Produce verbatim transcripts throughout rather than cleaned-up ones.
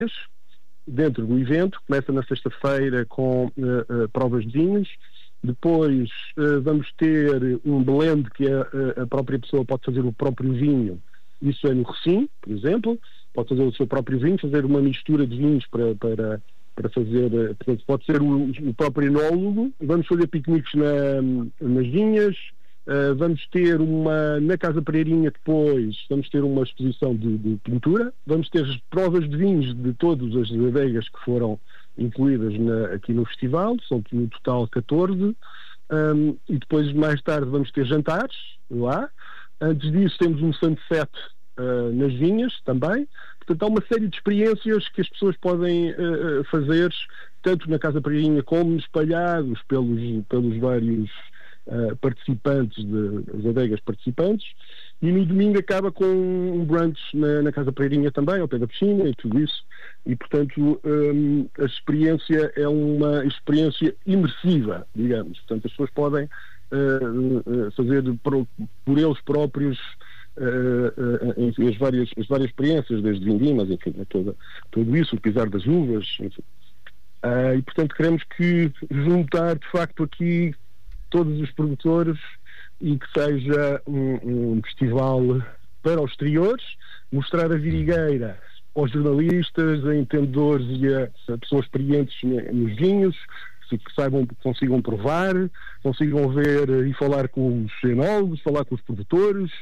dentro do evento. Começa na sexta-feira com uh, uh, provas de vinhos. Depois uh, vamos ter um blend que a, a própria pessoa pode fazer o próprio vinho. Isso é no Recim, por exemplo. Pode fazer o seu próprio vinho, fazer uma mistura de vinhos para, para, para fazer... Portanto, pode ser o, o próprio enólogo. Vamos fazer piqueniques na, nas vinhas. Uh, vamos ter uma... Na Casa Pereirinha depois, vamos ter uma exposição de, de pintura. Vamos ter as provas de vinhos de todas as adegas que foram incluídas na, aqui no festival. São no total catorze. Um, e depois, mais tarde, vamos ter jantares lá. Antes disso, temos um sunset Uh, nas vinhas também. Portanto, há uma série de experiências que as pessoas podem uh, fazer, tanto na Casa Pereirinha como espalhados pelos, pelos vários uh, participantes, de, as adegas participantes. E no domingo acaba com um brunch na, na Casa Pereirinha também, ao pé da piscina e tudo isso. E, portanto, um, a experiência é uma experiência imersiva, digamos. Portanto, as pessoas podem uh, uh, fazer por, por eles próprios Uh, uh, enfim, as, várias, as várias experiências, desde vindimas, enfim, toda, tudo isso, o pisar das uvas, enfim. Uh, e portanto queremos que juntar de facto aqui todos os produtores e que seja um, um festival para os exteriores, mostrar a vidigueira aos jornalistas, a entendedores e a, a pessoas experientes nos vinhos, que saibam, consigam provar, consigam ver e falar com os enólogos, falar com os produtores.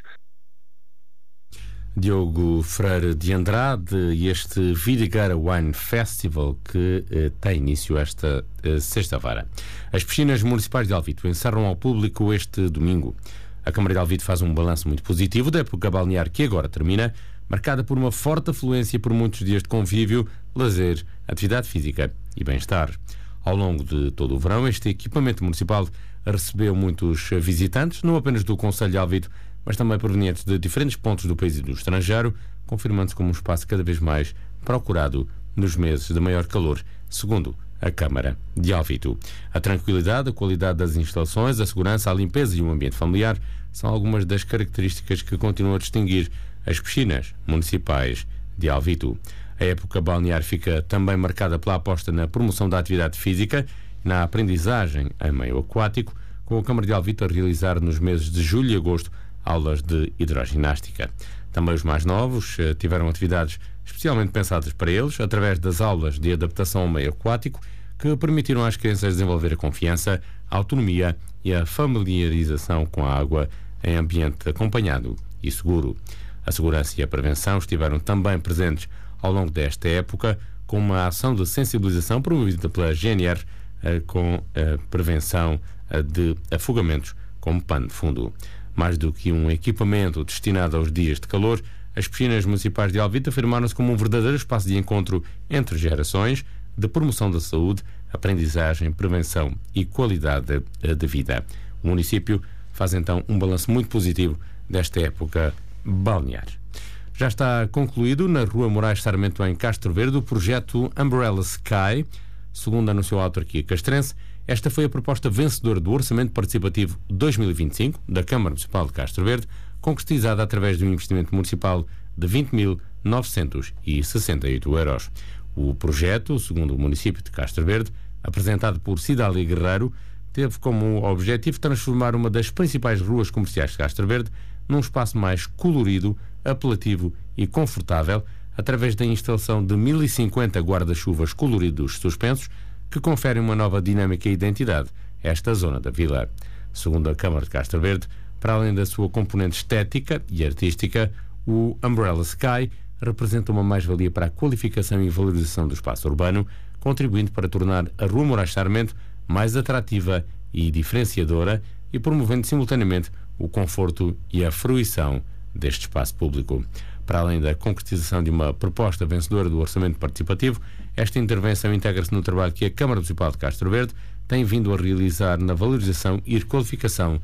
Diogo Freire de Andrade e este Vidigueira Wine Festival que eh, tem início esta eh, sexta-feira. As piscinas municipais de Alvito encerram ao público este domingo. A Câmara de Alvito faz um balanço muito positivo da época balnear que agora termina, marcada por uma forte afluência por muitos dias de convívio, lazer, atividade física e bem-estar. Ao longo de todo o verão, este equipamento municipal recebeu muitos visitantes, não apenas do concelho de Alvito, mas também provenientes de diferentes pontos do país e do estrangeiro, confirmando-se como um espaço cada vez mais procurado nos meses de maior calor, segundo a Câmara de Alvito. A tranquilidade, a qualidade das instalações, a segurança, a limpeza e o ambiente familiar são algumas das características que continuam a distinguir as piscinas municipais de Alvito. A época balnear fica também marcada pela aposta na promoção da atividade física e na aprendizagem em meio aquático, com a Câmara de Alvito a realizar nos meses de julho e agosto aulas de hidroginástica. Também os mais novos eh, tiveram atividades especialmente pensadas para eles, através das aulas de adaptação ao meio aquático, que permitiram às crianças desenvolver a confiança, a autonomia e a familiarização com a água em ambiente acompanhado e seguro. A segurança e a prevenção estiveram também presentes ao longo desta época, com uma ação de sensibilização promovida pela G N R eh, com a prevenção eh, de afogamentos como pano de fundo. Mais do que um equipamento destinado aos dias de calor, as piscinas municipais de Alvito afirmaram-se como um verdadeiro espaço de encontro entre gerações, de promoção da saúde, aprendizagem, prevenção e qualidade de vida. O município faz então um balanço muito positivo desta época balnear. Já está concluído na Rua Moraes Sarmento, em Castro Verde, o projeto Umbrella Sky. Segundo anunciou a autarquia castrense, esta foi a proposta vencedora do Orçamento Participativo dois mil e vinte e cinco da Câmara Municipal de Castro Verde, concretizada através de um investimento municipal de vinte mil novecentos e sessenta e oito euros. O projeto, segundo o município de Castro Verde, apresentado por Cidália Guerreiro, teve como objetivo transformar uma das principais ruas comerciais de Castro Verde num espaço mais colorido, apelativo e confortável, através da instalação de mil e cinquenta guarda-chuvas coloridos suspensos, que conferem uma nova dinâmica e identidade a esta zona da vila. Segundo a Câmara de Castro Verde, para além da sua componente estética e artística, o Umbrella Sky representa uma mais-valia para a qualificação e valorização do espaço urbano, contribuindo para tornar a Rua Moraes Sarmento mais atrativa e diferenciadora e promovendo simultaneamente o conforto e a fruição deste espaço público. Para além da concretização de uma proposta vencedora do Orçamento Participativo, esta intervenção integra-se no trabalho que a Câmara Municipal de Castro Verde tem vindo a realizar na valorização e requalificação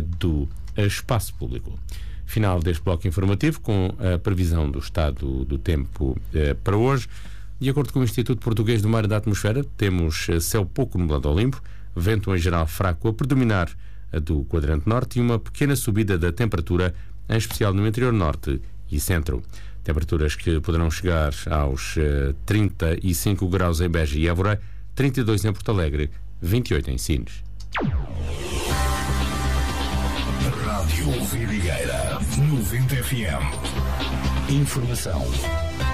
do espaço público. Final deste bloco informativo com a previsão do estado do tempo eh, para hoje. De acordo com o Instituto Português do Mar e da Atmosfera, temos céu pouco nublado ao limpo, vento em geral fraco a predominar do quadrante norte e uma pequena subida da temperatura, em especial no interior norte e centro. Temperaturas que poderão chegar aos uh, trinta e cinco graus em Beja e Évora, trinta e dois em Porto Alegre, vinte e oito em Sines. Rádio Vidigueira noventa F M. Informação